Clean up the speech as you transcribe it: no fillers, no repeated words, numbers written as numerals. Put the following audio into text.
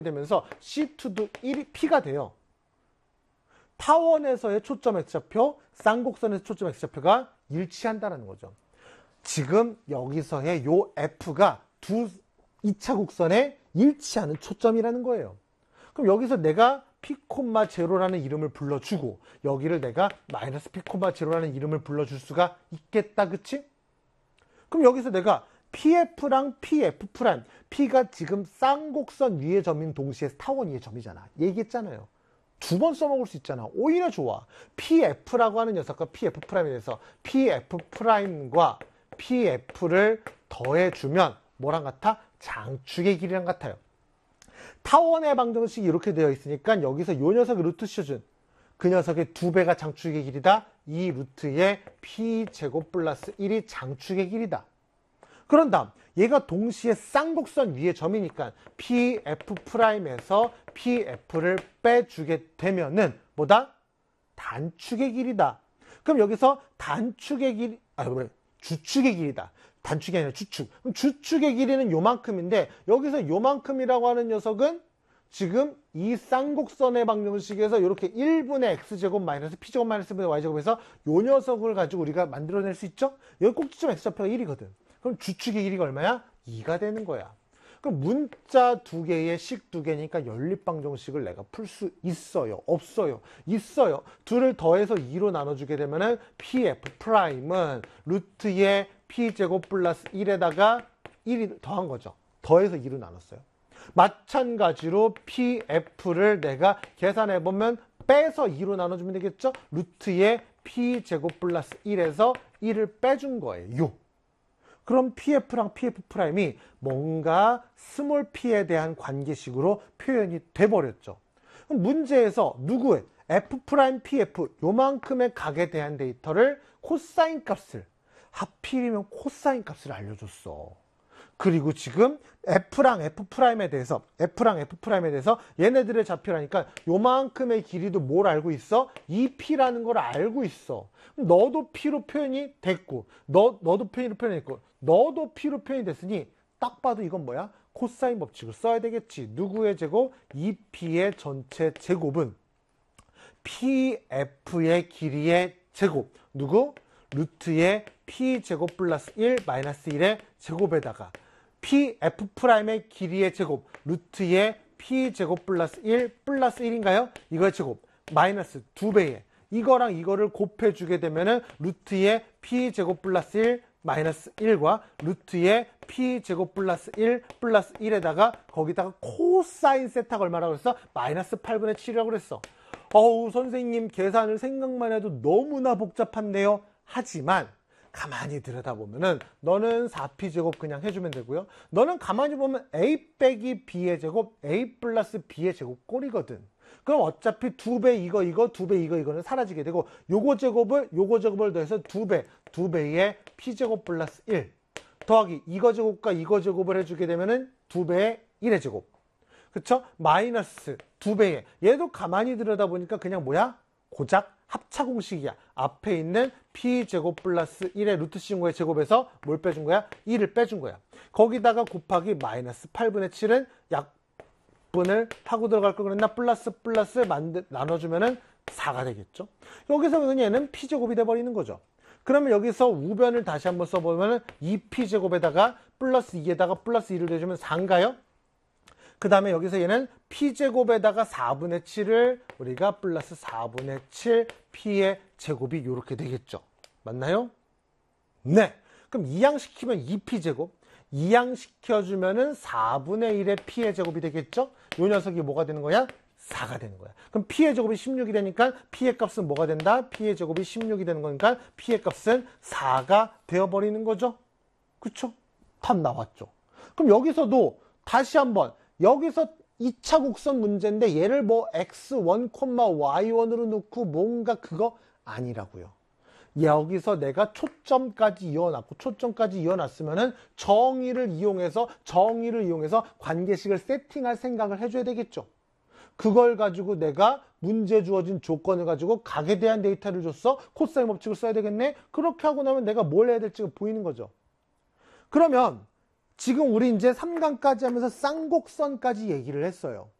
되면서 C2도 1이 P가 돼요. 타원에서의 초점 X좌표, 쌍곡선에서 초점 X좌표가 일치한다는 거죠. 지금 여기서의 요 F가 두 2차 곡선에 일치하는 초점이라는 거예요. 그럼 여기서 내가 P,0라는 이름을 불러주고 여기를 내가 마이너스 P,0라는 이름을 불러줄 수가 있겠다. 그치? 그럼 여기서 내가 PF랑 PF', P가 지금 쌍곡선 위의 점인 동시에 타원 위의 점이잖아. 얘기했잖아요. 두 번 써먹을 수 있잖아. 오히려 좋아. PF라고 하는 녀석과 PF'에 대해서 PF'과 PF를 더해주면 뭐랑 같아? 장축의 길이랑 같아요. 타원의 방정식이 이렇게 되어 있으니까 여기서 요 녀석의 루트 씌워준 그 녀석의 2배가 장축의 길이다. 이 루트의 P제곱 플러스 1이 장축의 길이다. 그런 다음 얘가 동시에 쌍곡선 위의 점이니까 PF'에서 PF를 빼주게 되면은 뭐다? 단축의 길이다. 그럼 여기서 단축의 길이, 주축의 길이다. 단축이 아니라 주축. 그럼 주축의 길이는 요만큼인데 여기서 요만큼이라고 하는 녀석은 지금 이 쌍곡선의 방정식에서 이렇게 1분의 x제곱 마이너스 p제곱 마이너스 y제곱에서 요 녀석을 가지고 우리가 만들어낼 수 있죠? 여기 꼭지점 x좌표가 1이거든. 그럼 주축의 길이가 얼마야? 2가 되는 거야. 그럼 문자 두 개에 식 두 개니까 연립방정식을 내가 풀 수 있어요? 없어요? 있어요. 둘을 더해서 2로 나눠주게 되면은 PF'은 루트의 P제곱 플러스 1에다가 1이 더한 거죠. 더해서 2로 나눴어요. 마찬가지로 PF를 내가 계산해보면 빼서 2로 나눠주면 되겠죠? 루트의 P제곱 플러스 1에서 1을 빼준 거예요. 그럼 PF랑 PF'이 뭔가 스몰 p에 대한 관계식으로 표현이 돼버렸죠. 그럼 문제에서 누구의 F', 요만큼의 각에 대한 데이터를 코사인 값을 하필이면 코사인 값을 알려줬어. 그리고 지금 F랑 F'에 대해서 얘네들의 좌표라니까 요만큼의 길이도 뭘 알고 있어? 2P라는 걸 알고 있어. 너도 P로 표현이 됐고 너도 P로 표현했고 너도 P로 표현이 됐으니 딱 봐도 이건 뭐야? 코사인 법칙을 써야 되겠지. 누구의 제곱? 2P의 전체 제곱은 PF의 길이의 제곱. 누구? 루트의 P제곱 플러스 1 마이너스 1의 제곱에다가 PF'의 길이의 제곱 루트의 P제곱 플러스 1 플러스 1인가요? 이거의 제곱 마이너스 2배에 이거랑 이거를 곱해주게 되면은 루트의 P제곱 플러스 1 마이너스 1과 루트의 P제곱 플러스 1 플러스 1에다가 거기다가 코사인 세타가 얼마라고 그랬어? 마이너스 8분의 7이라고 그랬어. 어우 선생님 계산을 생각만 해도 너무나 복잡한데요. 하지만 가만히 들여다보면은 너는 4P제곱 그냥 해주면 되고요. 너는 가만히 보면 A 빼기 B의 제곱 A 플러스 B의 제곱 꼴이거든. 그럼 어차피 2배 이거 2배 이거는 사라지게 되고 요거 제곱을 더해서 2배의 P제곱 플러스 1 더하기 이거 제곱과 이거 제곱을 해주게 되면은 2배의 1의 제곱. 그쵸? 마이너스 2배의 얘도 가만히 들여다보니까 그냥 뭐야? 고작 합차 공식이야. 앞에 있는 P제곱 플러스 1의 루트 씌운 제곱에서 뭘 빼준 거야? 1을 빼준 거야. 거기다가 곱하기 마이너스 8분의 7은 약분을 하고 들어갈 거 그랬나? 플러스 나눠주면은 4가 되겠죠. 여기서 얘는 P제곱이 돼버리는 거죠. 그러면 여기서 우변을 다시 한번 써보면은 2P제곱에다가 플러스 2에다가 플러스 2를 대주면 4인가요? 그 다음에 여기서 얘는 P제곱에다가 4분의 7을 우리가 플러스 4분의 7 P의 제곱이 이렇게 되겠죠. 맞나요? 네. 그럼 이항시키면 2P제곱. 이항시켜주면은 4분의 1의 P의 제곱이 되겠죠? 이 녀석이 뭐가 되는 거야? 4가 되는 거야. 그럼 P의 제곱이 16이 되니까 P의 값은 뭐가 된다? P의 제곱이 16이 되는 거니까 P의 값은 4가 되어버리는 거죠. 그쵸? 답 나왔죠. 그럼 여기서도 다시 한번 여기서 2차 곡선 문제인데 얘를 뭐 x1, y1으로 놓고 뭔가 그거 아니라고요. 여기서 내가 초점까지 이어놨으면은 정의를 이용해서 관계식을 세팅할 생각을 해줘야 되겠죠. 그걸 가지고 내가 문제 주어진 조건을 가지고 각에 대한 데이터를 줬어. 코사인 법칙을 써야 되겠네. 그렇게 하고 나면 내가 뭘 해야 될지가 보이는 거죠. 그러면 지금 우리 이제 3강까지 하면서 쌍곡선까지 얘기를 했어요.